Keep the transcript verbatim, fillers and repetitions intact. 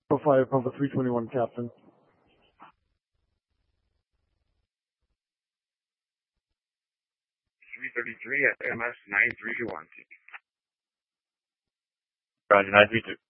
five, Pump three twenty-one, Captain. three thirty-three at M S nine three two one. Roger, nine three two.